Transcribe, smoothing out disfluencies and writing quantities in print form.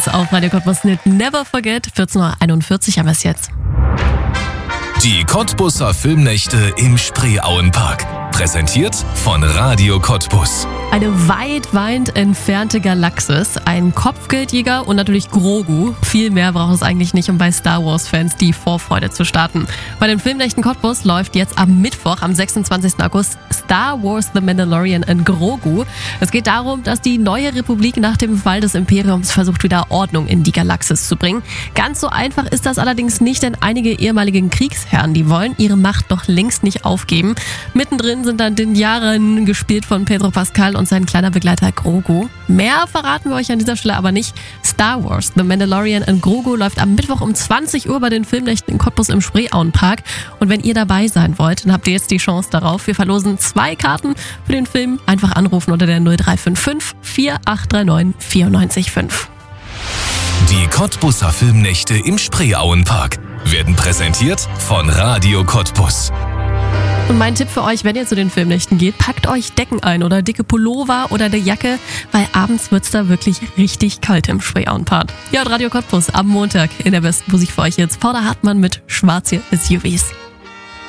Dance auf Radio Cottbus mit Never Forget. 14:41 Uhr haben wir es jetzt. Die Cottbuser Filmnächte im Spreeauenpark. Präsentiert von Radio Cottbus. Eine weit entfernte Galaxis, ein Kopfgeldjäger und natürlich Grogu. Viel mehr braucht es eigentlich nicht, um bei Star Wars-Fans die Vorfreude zu starten. Bei den Filmnächten Cottbus läuft jetzt am Mittwoch, am 26. August, Star Wars The Mandalorian in Grogu. Es geht darum, dass die neue Republik nach dem Fall des Imperiums versucht, wieder Ordnung in die Galaxis zu bringen. Ganz so einfach ist das allerdings nicht, denn einige ehemalige Kriegsherren, die wollen ihre Macht noch längst nicht aufgeben. Mittendrin sind dann den Jahren gespielt von Pedro Pascal und sein kleiner Begleiter Grogu. Mehr verraten wir euch an dieser Stelle aber nicht. Star Wars The Mandalorian in Grogu läuft am Mittwoch um 20 Uhr bei den Filmnächten in Cottbus im Spreeauenpark. Und wenn ihr dabei sein wollt, dann habt ihr jetzt die Chance darauf. Wir verlosen 2 Karten für den Film. Einfach anrufen unter der 0355 4839 945. Die Cottbuser Filmnächte im Spreeauenpark werden präsentiert von Radio Cottbus. Und mein Tipp für euch, wenn ihr zu den Filmnächten geht, packt euch Decken ein oder dicke Pullover oder eine Jacke, weil abends wird's da wirklich richtig kalt im Spreeauenpark. Ja, und Radio Cottbus am Montag in der besten Musik für euch jetzt. Paula Hartmann mit Schwarze SUVs.